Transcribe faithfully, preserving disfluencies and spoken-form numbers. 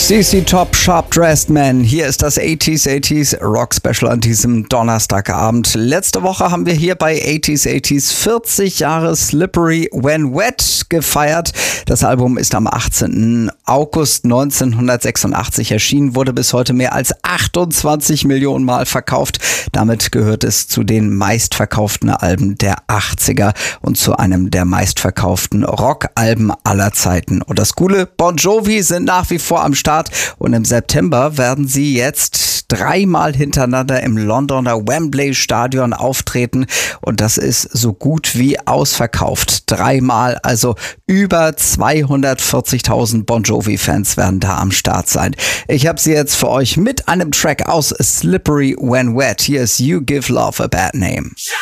C C Top, Sharp Dressed Man. Hier ist das achtziger achtziger Rock Special an diesem Donnerstagabend. Letzte Woche haben wir hier bei achtziger achtziger vierzig Jahre Slippery When Wet gefeiert. Das Album ist am achtzehnten August neunzehnhundertsechsundachtzig erschienen, wurde bis heute mehr als achtundzwanzig Millionen Mal verkauft. Damit gehört es zu den meistverkauften Alben der achtziger und zu einem der meistverkauften Rockalben aller Zeiten. Und das Coole, Bon Jovi sind nach wie vor am Start und im September werden sie jetzt dreimal hintereinander im Londoner Wembley Stadion auftreten und das ist so gut wie ausverkauft. Dreimal, also über zweihundertvierzigtausend Bon Jovi-Fans werden da am Start sein. Ich habe sie jetzt für euch mit einem Track aus Slippery When Wet. Hier ist You Give Love a Bad Name.